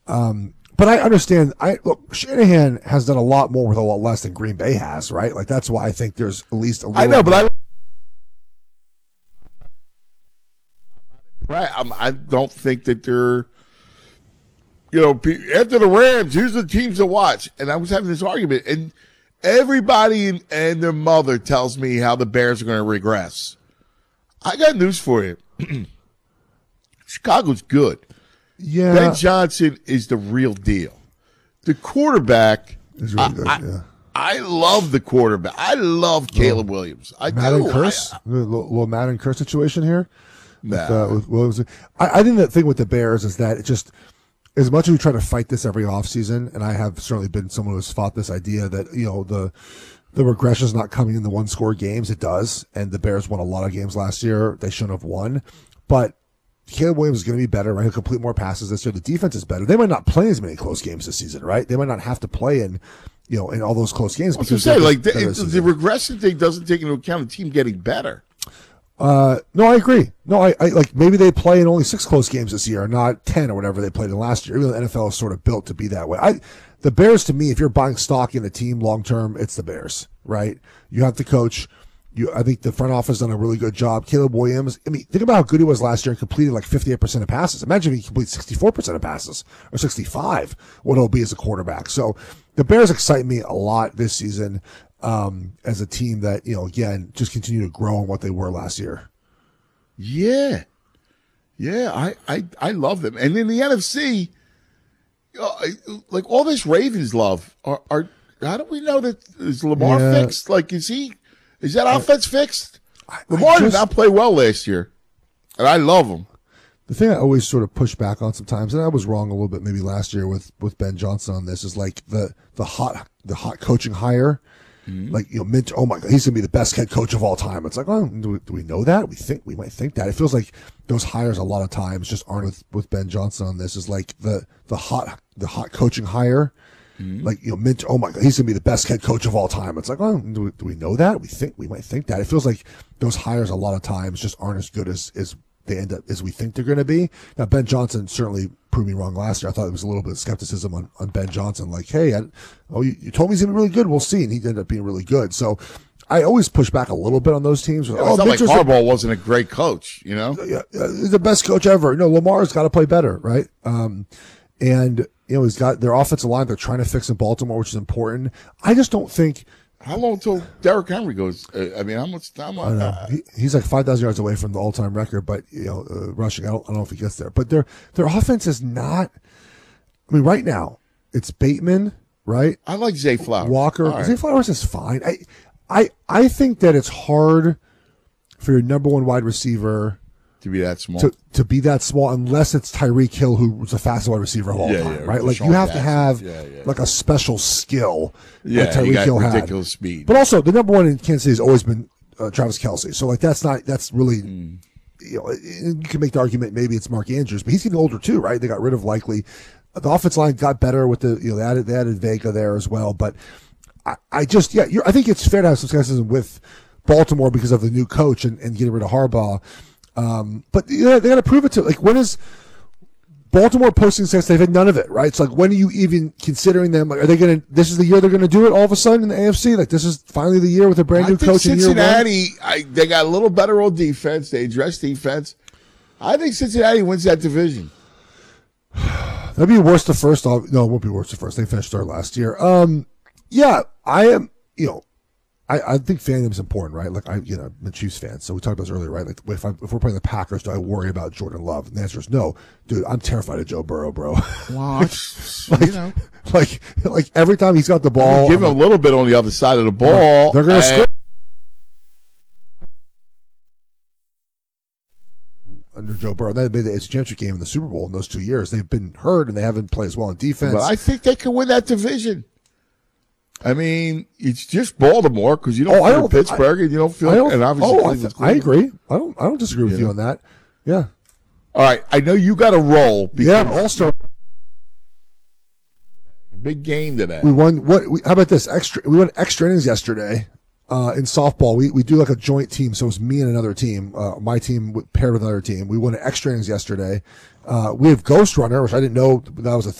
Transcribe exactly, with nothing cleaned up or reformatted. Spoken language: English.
Um, but I understand. I look, Shanahan has done a lot more with a lot less than Green Bay has, right? Like that's why I think there's at least a little. I know, but more. I. Right, I'm, I don't think that they're, you know, after the Rams, here's the teams to watch. And I was having this argument, and everybody and their mother tells me how the Bears are going to regress. I got news for you. Chicago's good. Yeah, Ben Johnson is the real deal. The quarterback is really good. I, yeah. I love the quarterback. I love Caleb little, Williams. I Madden do. curse, I, a little, little Madden curse situation here. Nah. With, uh, with Williams. I, I think the thing with the Bears is that it just, as much as we try to fight this every offseason, and I have certainly been someone who has fought this idea that, you know, the the regression is not coming in the one score games. It does. And the Bears won a lot of games last year. They shouldn't have won. But Caleb Williams is going to be better, right? He'll complete more passes this year. The defense is better. They might not play as many close games this season, right? They might not have to play in, you know, in all those close games. Because say, like the, the regression thing doesn't take into account the team getting better. Uh, no, I agree. No, I, I like maybe they play in only six close games this year, not ten or whatever they played in last year. Even though the N F L is sort of built to be that way. I, the Bears, to me, if you're buying stock in the team long term, it's the Bears, right? You have the coach. You, I think the front office done a really good job. Caleb Williams. I mean, think about how good he was last year and completed like fifty-eight percent of passes. Imagine if he completes sixty-four percent of passes or sixty-five. What he'll be as a quarterback. So the Bears excite me a lot this season. Um, as a team that, you know, again, just continue to grow on what they were last year. Yeah. Yeah, I, I, I love them. And in the N F C, uh, like all this Ravens love, are, are how do we know that is Lamar yeah. fixed? Like, is he, is that I, offense fixed? I, Lamar I just, did not play well last year, and I love him. The thing I always sort of push back on sometimes, and I was wrong a little bit maybe last year with, with Ben Johnson on this, is like the, the hot, the hot coaching hire. Mm-hmm. Like, you know, Mint, oh my God, he's going to be the best head coach of all time. It's like, oh, do we, do we know that? We think, we might think that. It feels like those hires a lot of times just aren't with, with Ben Johnson on this is like the, the hot, the hot coaching hire. Mm-hmm. Like, you know, Mint, oh my God, he's going to be the best head coach of all time. It's like, oh, do we, do we know that? We think, we might think that. It feels like those hires a lot of times just aren't as good as, as they end up as we think they're going to be. Now, Ben Johnson certainly proved me wrong last year. I thought there was a little bit of skepticism on, on Ben Johnson. Like, hey, I, oh, you, you told me he's going to be really good. We'll see. And he ended up being really good. So I always push back a little bit on those teams. Yeah, oh, it's not Mitch like Harbaugh a, wasn't a great coach, you know? Yeah, he's the best coach ever. No, Lamar's got to play better, right? Um, and, you know, he's got their offensive line they're trying to fix in Baltimore, which is important. I just don't think. How long until Derrick Henry goes? Uh, I mean, how much time? I don't know. He, he's like five thousand yards away from the all-time record, but, you know, uh, rushing, I don't, I don't know if he gets there. But their their offense is not, I mean, right now, it's Bateman, right? I like Zay Flowers. Walker. Right. Zay Flowers is fine. I, I, I think that it's hard for your number one wide receiver to be that small. To, to be that small, unless it's Tyreek Hill, who's the fastest wide receiver of all yeah, time, yeah, right? Like Deshaun you have Jackson. to have yeah, yeah. like a special skill. Yeah, like Tyreek he got Hill ridiculous had. speed. But also, the number one in Kansas City has always been uh, Travis Kelce. So like that's not that's really. Mm. You know, you can make the argument maybe it's Mark Andrews, but he's getting older too, right? They got rid of Likely. The offensive line got better with the you know they added they added Vega there as well. But I, I just yeah, you're, I think it's fair to have some skepticism with Baltimore because of the new coach and, and getting rid of Harbaugh. Um, but you know, they got to prove it to like when is Baltimore posting success? They've had none of it, right? It's like when are you even considering them? Like, are they going to? This is the year they're going to do it all of a sudden in the A F C. Like this is finally the year with a brand I new think coach in year one. Cincinnati, I, they got a little better on defense. They addressed defense. I think Cincinnati wins that division. That'd be worse the first. No, it won't be worse the first. They finished third last year. Um, yeah, I am. You know. I, I think fandom's important, right? Like I, you know, I'm a Chiefs fan, so we talked about this earlier, right? Like if I, if we're playing the Packers, do I worry about Jordan Love? And the answer is no, dude. I'm terrified of Joe Burrow, bro. Wow, like, you know, like, like every time he's got the ball, give him like, a little bit on the other side of the ball. They're gonna score under Joe Burrow. That made the it's a championship game in the Super Bowl in those two years. They've been hurt and they haven't played as well in defense. But I think they can win that division. I mean, it's just Baltimore because you don't oh, feel Pittsburgh I, and you don't feel. Don't, and obviously, oh, I, th- I agree. I don't. I don't disagree with yeah. you on that. Yeah. All right. I know you got a roll. Yeah. All star. Big game today. We won. What? We, how about this? Extra. We won extra innings yesterday uh, in softball. We we do like a joint team, so it's me and another team. Uh, my team paired with another team. We won extra innings yesterday. Uh, we have Ghost Runner, which I didn't know that was a thing.